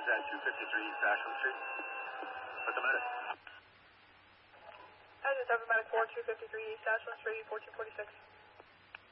is at 253 East Ashland Street. What's the matter? I just have a medic 4, 253 East Ashland Street, 1446.